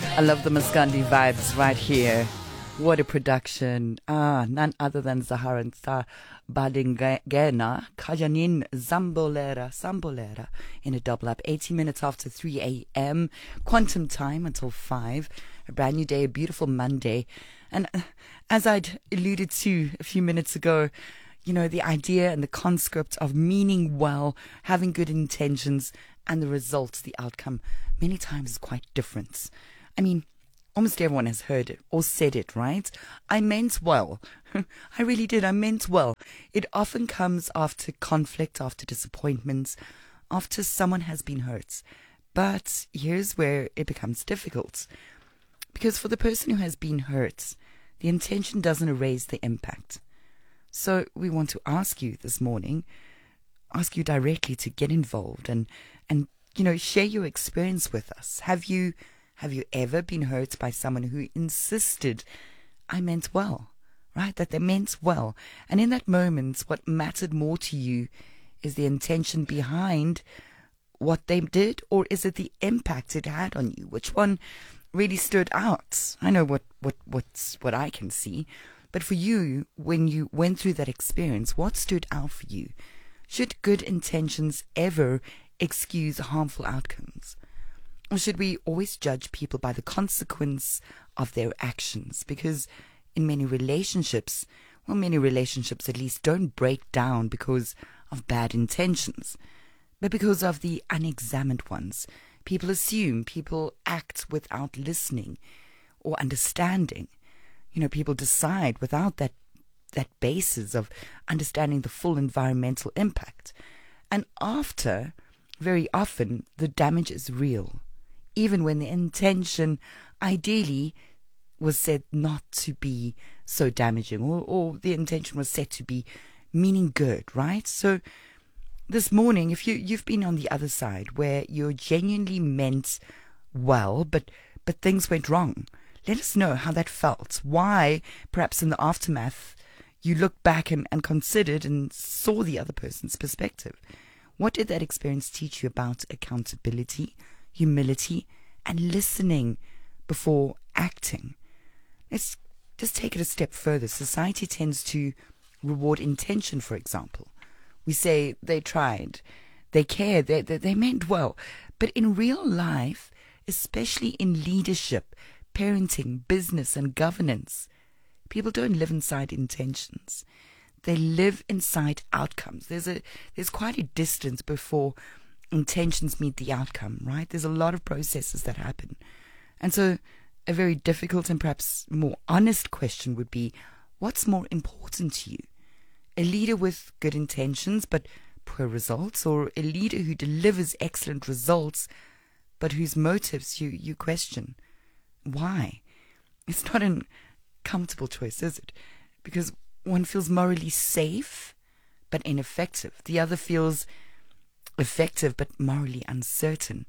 I love the Maskandi vibes right here. What a production. None other than Zaharan Badingena, Kajanin Zambolera in a double up. 80 minutes after 3 a.m. Quantum time until 5. A brand new day, a beautiful Monday. And as I'd alluded to a few minutes ago, you know, the idea and the conscript of meaning well, having good intentions, and the results, the outcome, many times is quite different. I mean, almost everyone has heard it or said it, right? I meant well. I really did. I meant well. It often comes after conflict, after disappointments, after someone has been hurt. But here's where it becomes difficult. Because for the person who has been hurt, the intention doesn't erase the impact. So we want to ask you this morning, ask you directly to get involved and you know, share your experience with us. Have you ever been hurt by someone who insisted, I meant well, right? That they meant well. And in that moment, what mattered more to you is the intention behind what they did, or is it the impact it had on you? Which one really stood out? I know what I can see. But for you, when you went through that experience, what stood out for you? Should good intentions ever excuse harmful outcomes? Or should we always judge people by the consequence of their actions? Because in many relationships at least don't break down because of bad intentions, but because of the unexamined ones. People assume, people act without listening or understanding. You know, people decide without that basis of understanding the full environmental impact. And after, very often, the damage is real, even when the intention ideally was said not to be so damaging, or the intention was said to be meaning good, right? So this morning, if you've been on the other side where you genuinely meant well, but things went wrong, let us know how that felt. Why, perhaps in the aftermath, you looked back and considered and saw the other person's perspective. What did that experience teach you about accountability, humility, and listening before acting? Let's just take it a step further. Society tends to reward intention, for example. We say they tried, they cared, they meant well. But in real life, especially in leadership, parenting, business, and governance, people don't live inside intentions. They live inside outcomes. There's quite a distance before intentions meet the outcome, right? There's a lot of processes that happen. And so a very difficult and perhaps more honest question would be, what's more important to you? A leader with good intentions but poor results, or a leader who delivers excellent results but whose motives you question? Why? It's not an comfortable choice, is it? Because one feels morally safe but ineffective. The other feels effective but morally uncertain.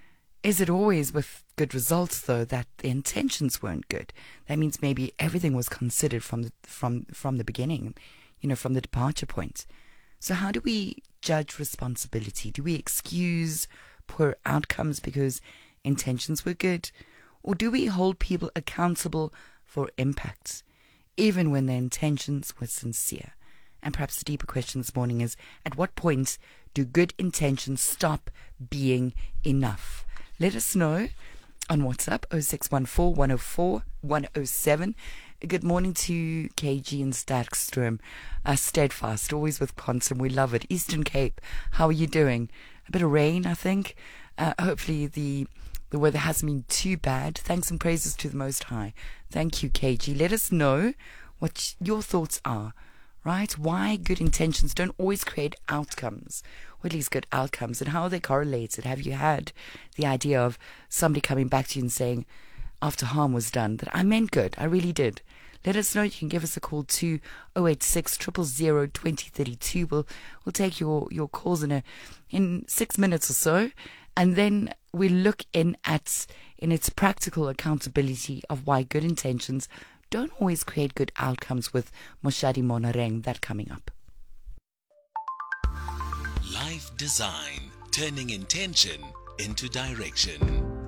Is it always with good results, though, that the intentions weren't good? That means maybe everything was considered from the beginning, you know, from the departure point. So how do we judge responsibility? Do we excuse poor outcomes because intentions were good? Or do we hold people accountable for impacts, even when their intentions were sincere? And perhaps the deeper question this morning is, at what point do good intentions stop being enough? Let us know on WhatsApp, 0614 104 107. Good morning to KG and Sterkstrom. Steadfast, always with Quantum. We love it. Eastern Cape, how are you doing? A bit of rain, I think. Hopefully the weather hasn't been too bad. Thanks and praises to the Most High. Thank you, KG. Let us know what your thoughts are, right? Why good intentions don't always create outcomes, or at least good outcomes, and how they correlated. Have you had the idea of somebody coming back to you and saying, after harm was done, that I meant good, I really did? Let us know. You can give us a call to 086 000 2032. We'll take your calls in 6 minutes or so. And then we look in its practical accountability of why good intentions don't always create good outcomes with Moshadi Monareng. That coming up. Life Design, turning intention into direction.